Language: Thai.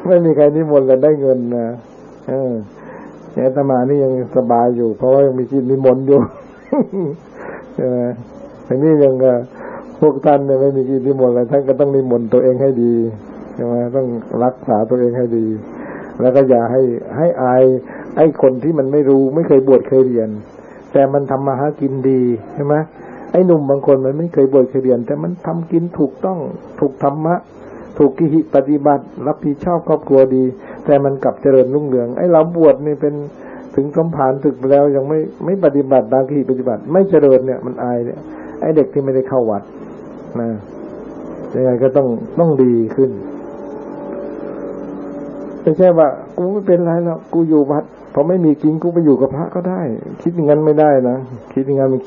ไม่มีใครนิมนต์แล้วได้เงินนะอาตมานี่ยังสบายอยู่เพราะว่ายังมีกินนิมนต์อยู่ใช่ไหมทีนี้ยังพวกท่านเนี่ยไม่มีกินนิมนต์อะไรท่านก็ต้องนิมนต์ตัวเองให้ดีใช่ไหมต้องรักษาตัวเองให้ดีแล้วก็อย่าให้อายไอ้คนที่มันไม่รู้ไม่เคยบวชเคยเรียนแต่มันทำมาหากินดีใช่ไหมไอ้หนุ่มบางคนมันไม่เคยบวชเคยเรียนแต่มันทำกินถูกต้องถูกธรรมะถูกกิหิปฏิบัติรับผิดชอบครอบครัวดีแต่มันกลับเจริญรุ่งเรืองไอ้เราบวชนี่เป็นถึงสมภารถึกแล้วยังไม่ปฏิบัติตามกิหิปฏิบัติไม่เจริญเนี่ยมันอายเนี่ยไอ้เด็กที่ไม่ได้เข้าวัดนะยังไงก็ต้องดีขึ้นไม่ใช่ว่ากูไม่เป็นไรหรอกกูอยู่วัดพอไม่มีกินกูไปอยู่กับพระก็ได้คิดอย่างนั้นไม่ได้นะคิดอย่างนั้น